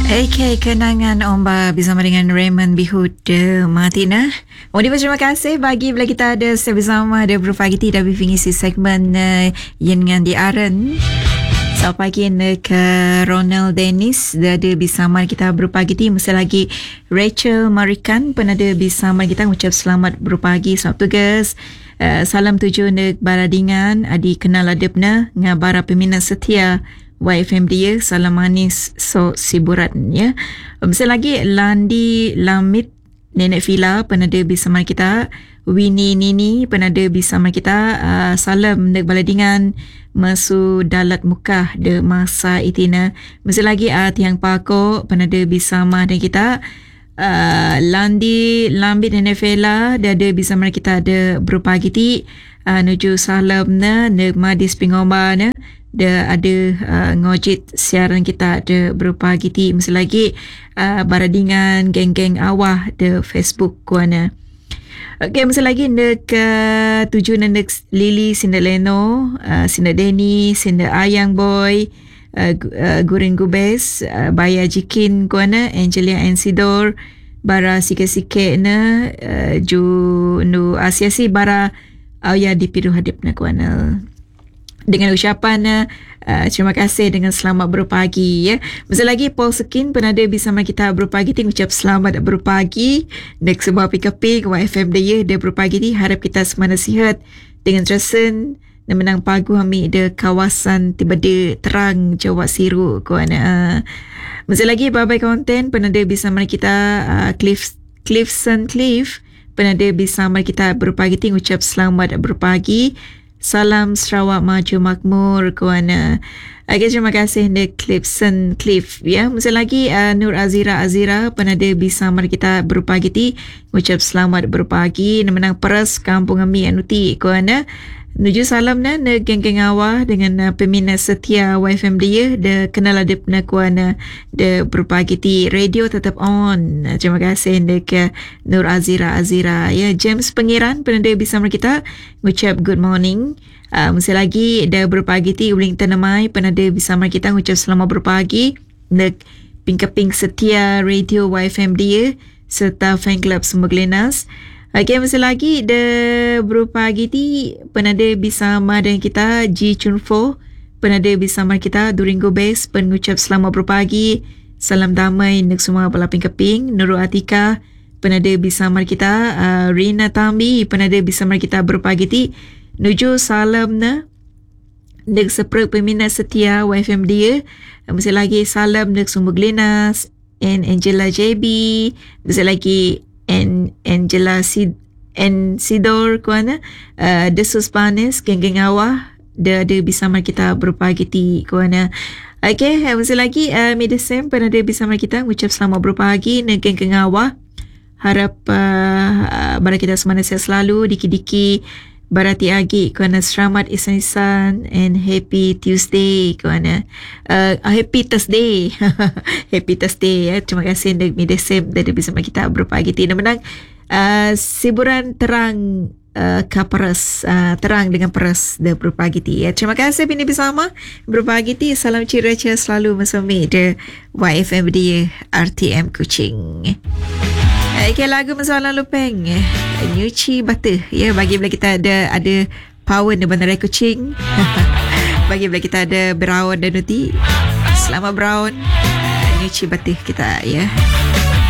AK Kenangan Omba bersama dengan Raymond Bihuda Martina. Terima kasih bagi bila kita ada bersama ada berupa kita dah mengisi segmen yang dengan di Aren. So pagi ke Ronald Dennis dah ada bersama kita berupa kita. Mesti lagi Rachel Marikan pun ada bersama kita. Ucap selamat berupa pagi, selamat tugas. Salam tuju nek baradingan adi kenal adabna ngabara peminat setia YFM dia. Salam manis so siburan ya. Mesti lagi Landi Lamit Nenek Fila penada bersama kita. Winnie Nini penada bersama kita. Salam nek baladingan masu dalat mukah de masa itina. Mesti lagi Tiang Pako penada bersama dengan kita. Landi Lambit Nenek Fila dia ada bersama kita ada berupa giti. Nuju salam na nek madis pingomba na. Dia ada ngojit siaran kita ada berupa giti. Mesti lagi baradingan geng-geng awah de Facebook kuana. Okey, mesti lagi nek tujuh nek Lily Sinda Leno, Sinda Denny, Sinda Ayang Boy, Gurin Gubes, Baya Jikin kuana, Angelia Ensidor, bara sikit-sikit na ju nu asiasi bara awya dipiru hadip na kuana. Dengan ucapan terima kasih dengan selamat berpagi ya. Mesti lagi Paul Sekin penada bersama kita berpagi ting ucap selamat berpagi. Next sebuah pikapik YFM dia berpagi ni harap kita semua nasihat dengan terasen dan menang pagu kami de kawasan tiba-de terang Jawa Siru kuana. Mesti lagi babai konten penada bersama kita Clifson Cliff penada bersama kita berpagi ting ucap selamat berpagi. Salam Sarawak Maju Makmur kuana. Okay, terima kasih Nick Clifson Cliff ya. Mesti lagi Nur Azira penada bersama kita berpagi ucap selamat berpagi menang peras kampung kami anuti kuana. Nuju salam na geng-geng awah dengan peminat setia YFM dia de kenal adib na kuana de berpagi radio tetap on. Terima kasih ke Nur Azira ya. James Pengiran penada bersama kita ucap good morning. Mesti lagi de berpagi uling tanamai penada bersama kita ucap selamat berpagi de pingkaping setia radio YFM dia serta fan club Semeglenas. Okay, mesti lagi de berupa giti penada bersama dengan kita Ji Chunfo penada bersama kita Duringo Base pengucap selamat berpagi. Salam damai nek semua balaping keping. Nurul Atika penada bersama kita. Rina Tambi penada bersama kita berupa giti. Nuju salam na nek seprek peminat setia YFM dia. Mesti lagi salam nek semua Glenas and Angela JB. Mesti lagi Angela Sidor kuana Desus Panis geng-geng awah dia ada bersama kita berupa giti kuana. Okay, mesti lagi Medicine penada bersama kita ucap selamat berpagi geng-geng awah. Harap bara kita semua sihat selalu diki-diki barati agi kuana. Selamat isan-isan and happy Tuesday kuana. Happy Thursday. Happy Thursday ya. Terima kasih untuk Medicine dari bersama kita berupa giti. Menang siburan terang kaparas terang dengan peras de berupa giti ya. Terima kasih bini bersama berupa giti. Salam ciraca selalu bersama de YFM dia RTM Kuching. Okay, lagu masalah lupeng nyuci batu ya. Bagi bila kita ada power di Bandar Kuching. Bagi bila kita ada brown dan nuti selamat brown nyuci batu kita ya.